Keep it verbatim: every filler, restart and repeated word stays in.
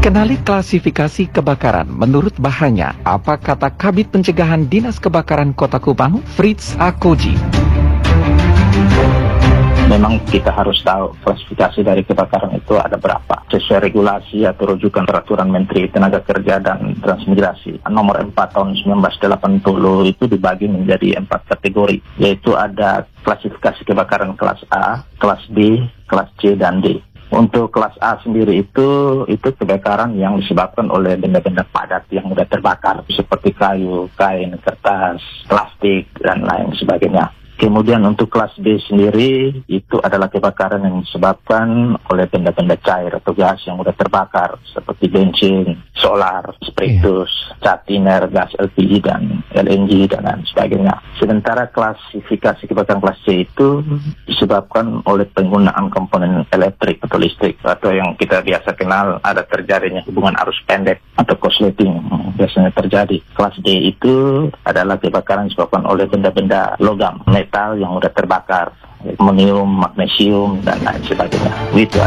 Kenali klasifikasi kebakaran menurut bahannya. Apa kata Kabid Pencegahan Dinas Kebakaran Kota Kupang, Fritz Akoji? Memang kita harus tahu klasifikasi dari kebakaran itu ada berapa. Sesuai regulasi atau rujukan peraturan Menteri Tenaga Kerja dan Transmigrasi nomor empat tahun seribu sembilan ratus delapan puluh itu dibagi menjadi empat kategori, yaitu ada klasifikasi kebakaran kelas A, kelas B, kelas C, dan D. Untuk kelas A sendiri itu itu kebakaran yang disebabkan oleh benda-benda padat yang mudah terbakar seperti kayu, kain, kertas, plastik, dan lain sebagainya. Kemudian untuk kelas B sendiri itu adalah kebakaran yang disebabkan oleh benda-benda cair atau gas yang mudah terbakar seperti bensin, solar, spiritus, cat tiner, gas L P G dan L N G dan lain sebagainya. Sementara klasifikasi kebakaran kelas C itu disebabkan oleh penggunaan komponen elektrik atau listrik atau yang kita biasa kenal ada terjadinya hubungan arus pendek atau korsleting biasanya terjadi. Kelas D itu adalah kebakaran disebabkan oleh benda-benda logam, metal yang mudah terbakar, aluminium, magnesium, dan lain sebagainya. Itu